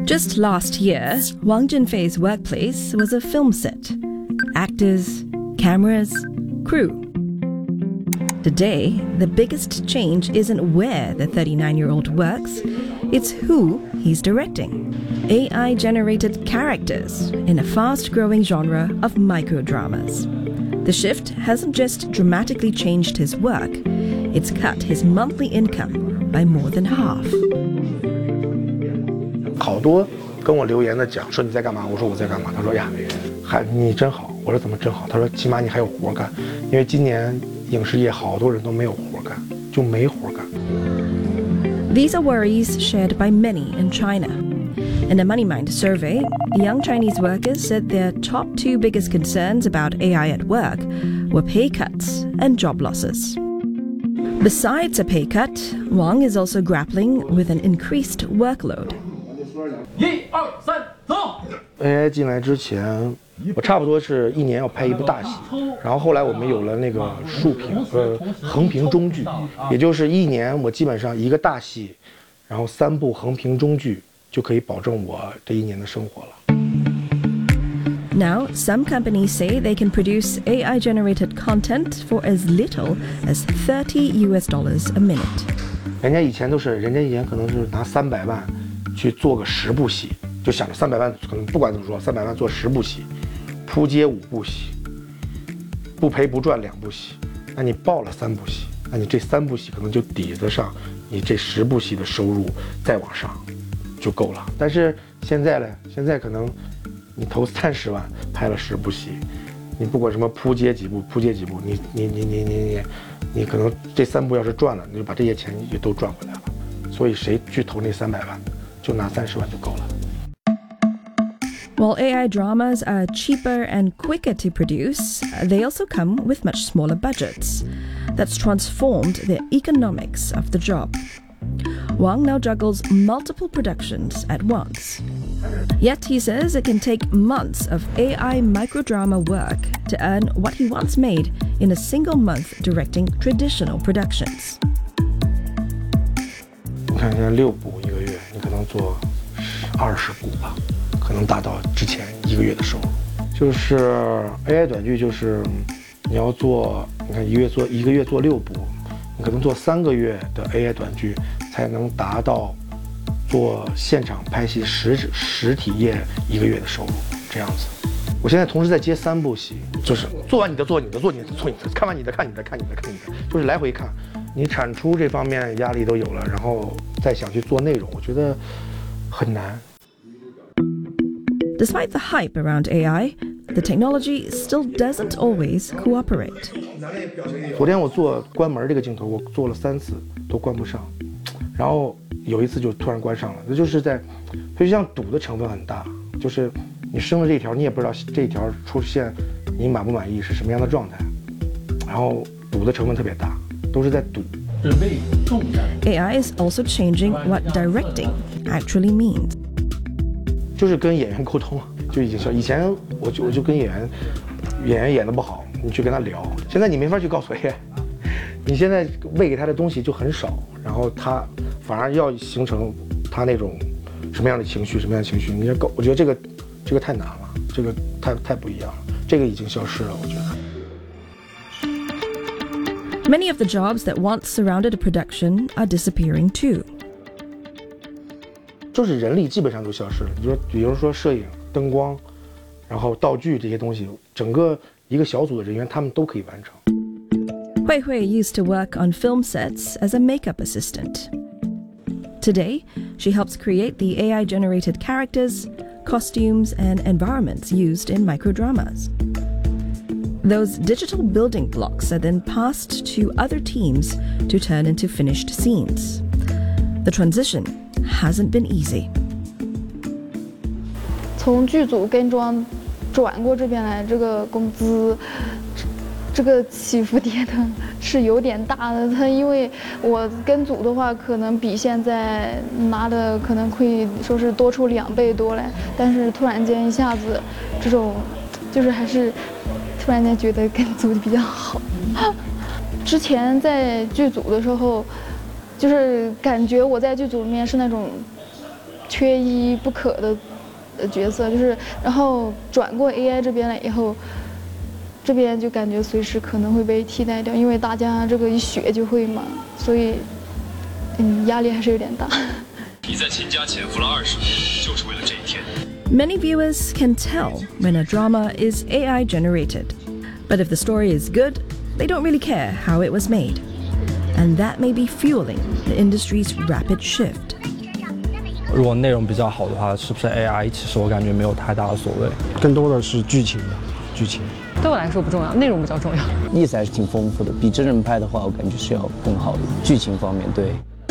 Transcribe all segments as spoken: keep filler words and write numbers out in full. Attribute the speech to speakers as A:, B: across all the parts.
A: Just last year, Wang Junfei's workplace was a film set. Actors, cameras, crew. Today, the biggest change isn't where the thirty-nine-year-old works, it's who he's directing. A I-generated characters in a fast-growing genre of microdramas. The shift hasn't just dramatically changed his work, it's cut his monthly income by more than half.
B: 好多跟我留言的讲说你在干嘛？我说我在干嘛？他说呀，还你真好。我说怎么真好？他说起码你还有活干，因为今年影视业好多人都没有活干，就没活干。
A: These are worries shared by many in China. In a MoneyMind survey, young Chinese workers said their top two biggest concerns about A I at work were pay cuts and job losses. Besides a pay cut, Wang is also grappling with an increased workload.
C: 一二三，走。
B: A I 进来之前，我差不多是一年要拍一部大戏，然后后来我们有了那个竖屏呃横屏中剧，也就是一年我基本上一个大戏，然后三部横屏中剧就可以保证我这一年的生活了。
A: Now, some companies say they can produce A I-generated content for as little as thirty U S dollars a minute.
B: 人家以前都是，人家以前可能是拿三百万去做个十部戏，就想着三百万可能不管怎么说，三百万做十部戏，扑街五部戏，不赔不赚两部戏，那你报了三部戏，那你这三部戏可能就抵得上你这十部戏的收入，再往上就够了。但是现在呢，现在可能你投三十万拍了十部戏，你不管什么扑街几部，扑街几部，你你你你你你你可能这三部要是赚了，你就把这些钱也都赚回来了。所以谁去投那三百万，就拿三十万就够了。
A: While A I dramas are cheaper and quicker to produce, they also come with much smaller budgets. That's transformed the economics of the job. Wang now juggles multiple productions at once. Yet he says it can take months of A I microdrama work to earn what he once made in a single month directing traditional productions.
B: 你看现在六部一个月，你可能做二十部吧。 可能达到之前一个月的收入，就是 A I 短剧，就是你要做，你看一个月做一个月做六部，你可能做三个月的 A I 短剧才能达到做现场拍戏实实体业一个月的收入这样子。我现在同时在接三部戏，就是做完你的做你的做你的做你的，看完你的看你的看你的看你的，就是来回看，你产出这方面压力都有了，然后再想去做内容，我觉得很难。
A: Despite the hype around A I, the technology still doesn't always cooperate.
B: 昨天我做关门这个镜头，我做了三次都关不上，然后有一次就突然关上了。那就是在，就像赌的成分很大，就是你生了这条，你也不知道这一条出现你满不满意是什么样的状态，然后赌的成分特别大，都是在赌。
A: A I is also changing what directing actually means.
B: 就是跟演员沟通，就已经是以前我就我就跟演员，演员演得不好，你去跟他聊。现在你没法去告诉 A I， 你现在喂给他的东西就很少，然后他反而要形成他那种什么样的情绪，什么样的情绪，你要搞，我觉得这个这个太难了，这个太太不一样了，这个已经消失了，我觉得。
A: Many of the jobs that once surrounded a production are disappearing too.
B: 就是人力基本上都消失了。你说，比如说摄影、灯光，然后道具这些东西，整个一个小组的人员他们都可以完成。
A: Hui Hui used to work on film sets as a makeup assistant. Today, she helps create the A I-generated characters, costumes, and environments used in microdramas. Those digital building blocks are then passed to other teams to turn into finished scenes. The transition hasn't been easy.
D: 从剧组跟妆转过这边来，这个工资，这个起伏跌的是有点大的。他因为我跟组的话，可能比现在拿的可能会说是多出两倍多来，但是突然间一下子，这种就是还是突然间觉得跟组比较好。之前在剧组的时候。 就是感觉我在剧组里面是那种缺一不可的角色，就是然后转过 A I 这边来以后，这边就感觉随时可能会被替代掉，因为大家这个一学就会嘛，所以嗯压力还是有点大。
E: 你在秦家潜伏了二十年，就是为了这一天。
A: Many viewers can tell when a drama is A I generated, but if the story is good, they don't really care how it was made. And that may be fueling the industry's rapid shift.
F: 如果内容比较好的话，是不是 A I？ 其实我感觉没有太大的所谓，
G: 更多的是剧情的剧情。
H: 对我来说不重要，内容比较重要。
I: 意思还是挺丰富的，比真人拍的话，我感觉是要更好的。剧情方面，对。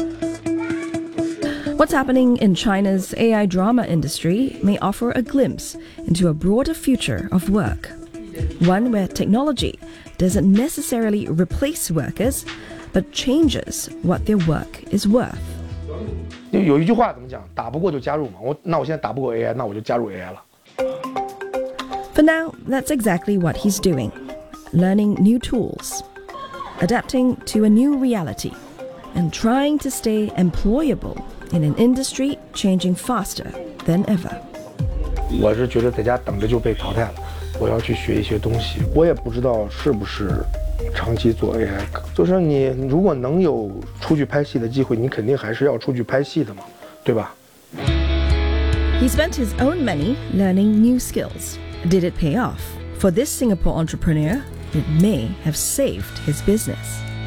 A: What's happening in China's A I drama industry may offer a glimpse into a broader future of work, one where technology doesn't necessarily replace workers, but changes what their work is worth.
B: 有一句话怎么讲？打不过就加入嘛。我那我现在打不过 A I， 那我就加入 A I 了。
A: For now, that's exactly what he's doing, learning new tools, adapting to a new reality, and trying to stay employable in an industry changing faster than ever.
B: 我是觉得在家等着就被淘汰了，我要去学一些东西。我也不知道是不是长期做 A I， 就是你如果能有出去拍戏的机会，你肯定还是要出去拍戏的嘛，对吧？
A: He spent his own money learning new skills. Did it pay off? For this Singapore entrepreneur, it may have saved his business.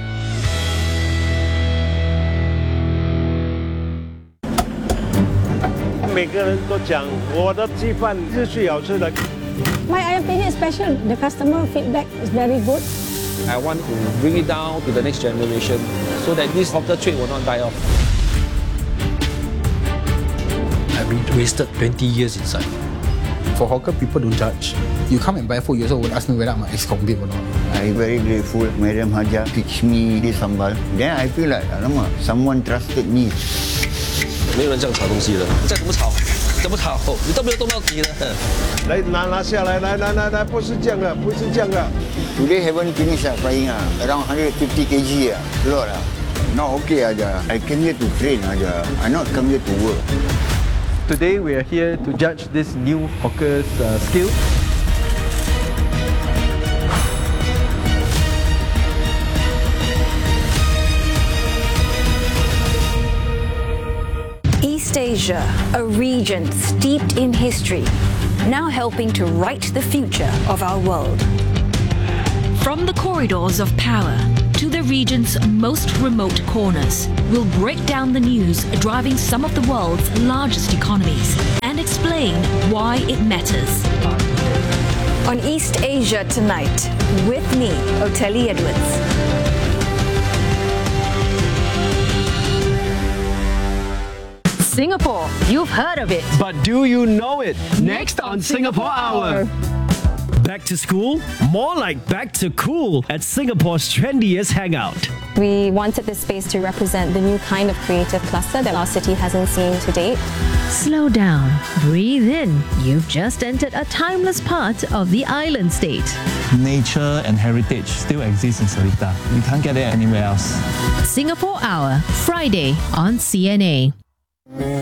J: My ayam penyet is special. The customer feedback is very good.
I: I want to bring it down to the next generation so that this hawker trade will not die off.
K: I wasted twenty years inside. For hawker, people don't judge. You come and buy food, you also would ask me whether I'm ex-convict or not.
L: I'm very grateful. Madam Haja teach me this sambal. Then I feel like, alamak, someone trusted me.
E: 没有人这样炒东西的，再怎么炒，怎么炒，你都没有动到底的。
M: 来拿拿下来，来来来来，不是这样的，不是这样的。
L: Today haven't finished ah, frying ah, around one hundred fifty kilograms ah, lot ah. Not okay aja. I came here to train aja. I not come here to work.
N: Today we are here to judge this new hawker's uh, skill.
O: East Asia, a region steeped in history, now helping to write the future of our world.
P: From the corridors of power to the region's most remote corners, we'll break down the news driving some of the world's largest economies and explain why it matters.
O: On East Asia Tonight, with me, Oteli Edwards.
P: Singapore, you've heard of it.
Q: But do you know it? Next on Singapore Hour. Back to school? More like back to cool at Singapore's trendiest hangout.
R: We wanted this space to represent the new kind of creative cluster that our city hasn't seen to date.
P: Slow down, breathe in. You've just entered a timeless part of the island state.
S: Nature and heritage still exist in Seletar. You can't get it anywhere else.
P: Singapore Hour, Friday on C N A.